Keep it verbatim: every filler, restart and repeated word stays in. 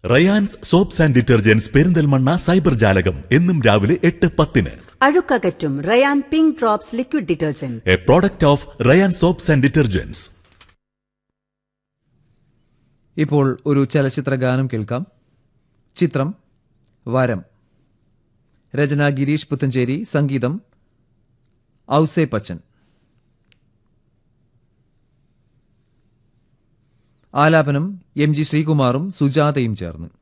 Rayan's soaps and detergents Perinthalmanna cyber ജാലകം എന്നും രാവിലെ എട്ട് പത്തിന്. അഴുക്കകറ്റും Ryan pink drops liquid detergent, A product of Ryan soaps and detergents. ഇപ്പോൾ ഒരു ചലച്ചിത്ര ഗാനം കേൾക്കാം. ചിത്രം വരം. രചന ഗിരീഷ് പുത്തഞ്ചേരി, സംഗീതം ഔസേ പച്ചൻ. ആലാപനം എം ജി ശ്രീകുമാറും സുജാതയും ചേർന്ന്.